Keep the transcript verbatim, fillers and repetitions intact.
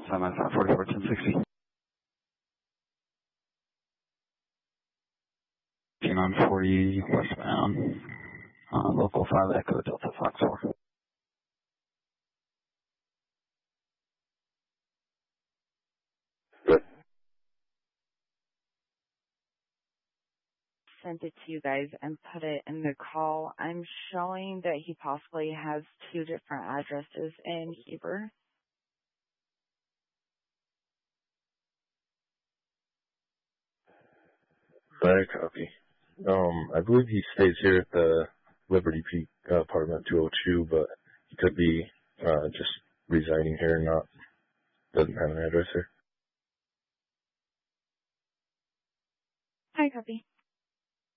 seven five forty-four ten sixty. nine forty westbound. Uh, local five Echo Delta Fox four. Good. Sent it to you guys and put it in the call. I'm showing that he possibly has two different addresses in Heber. Bad copy. Um, I believe he stays here at the Liberty Peak uh, apartment two oh two, but he could be uh, just residing here and not, doesn't have an address here. Hi, copy.